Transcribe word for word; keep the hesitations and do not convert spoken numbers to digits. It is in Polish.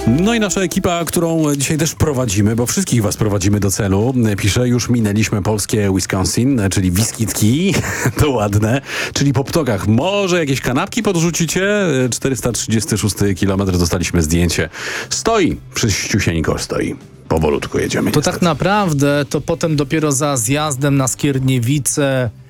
No i nasza ekipa, którą dzisiaj też prowadzimy, bo wszystkich was prowadzimy do celu, pisze, już minęliśmy polskie Wisconsin, czyli Wiskitki, to ładne, czyli po ptokach. Może jakieś kanapki podrzucicie? czterysta trzydziesty szósty kilometr, dostaliśmy zdjęcie. Stoi, przyściusieńko stoi. Powolutku jedziemy. To niestety. tak naprawdę to potem dopiero za zjazdem na Skierniewice